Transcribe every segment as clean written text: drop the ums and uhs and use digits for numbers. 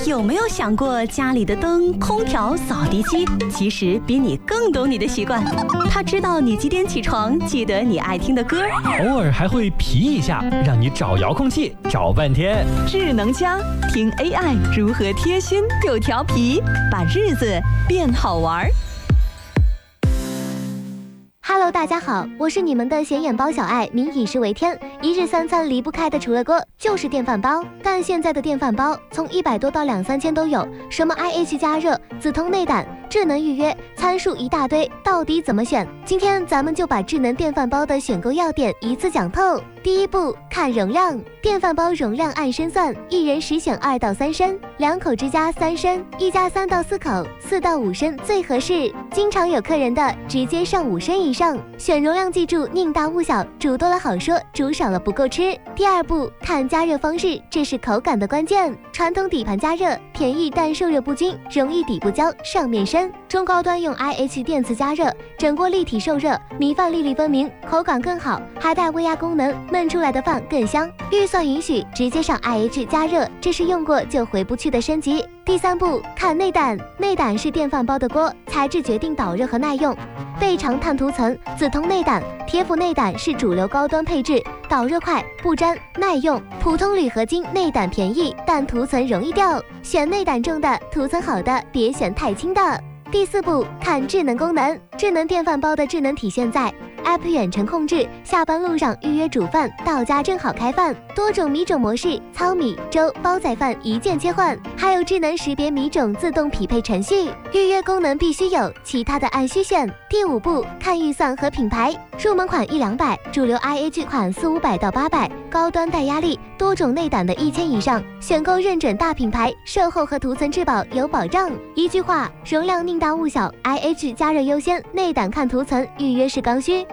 有没有想过，家里的灯、空调、扫地机其实比你更懂你的习惯？它知道你几点起床，记得你爱听的歌， 偶尔还会皮一下，让你找遥控器找半天。 智能家，听 AI 如何贴心又调皮，把日子变好玩。 Hello， 大家好，我是你们的显眼包小爱，民以食为天，一日三餐离不开的除了锅就是电饭煲。但现在的电饭煲从100多到2、3千都有，什么 IH 加热、紫铜内胆、智能预约，参数一大堆，到底怎么选？今天咱们就把智能电饭煲的选购要点一次讲透。第一步，看容量，电饭煲容量按升算，一人实选2到3升，2口之家3升，一家3到4口，4到5升最合适。经常有客人的直接上5升以上。选容量记住宁大勿小，煮多了好说，煮少了不够吃。第二步，看加热方式，这是口感的关键。传统底盘加热便宜，但受热不均，容易底部焦，上面深。中高端用 IH 电磁加热，整锅立体受热，米饭粒粒分明，口感更好，还带微压功能，焖出来的饭更香。预算允许，直接上 IH 加热，这是用过就回不去的升级。第三步，看内胆，内胆是电饭煲的锅，材质决定导热和耐用。背长碳涂层、紫铜内胆、铁辅内胆是主流高端配置，导热快、不粘、耐用。普通铝合金内胆便宜，但涂层容易掉，选内胆重的、涂层好的，别选太轻的。第四步，看智能功能，智能电饭煲的智能体现在App 远程控制，下班路上预约煮饭，到家正好开饭，多种米种模式，糙米、粥、煲仔饭一键切换，还有智能识别米种自动匹配程序。预约功能必须有，其他的按需选。第五步，看预算和品牌，入门款100-200，主流 IH 款400-500到800，高端带压力，多种内胆的1000以上，选购认准大品牌，售后和涂层质保有保障。一句话，容量宁大勿小 ，IH 加热优先，内胆看涂层，预约是刚需。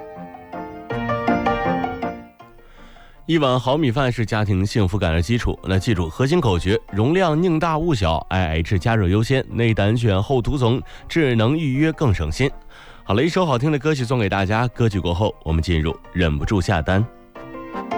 一碗好米饭是家庭幸福感的基础，那记住核心口诀：容量宁大勿小 ，IH 加热优先，内胆选后涂层，智能预约更省心。好了，一首好听的歌曲送给大家，歌曲过后我们进入忍不住下单。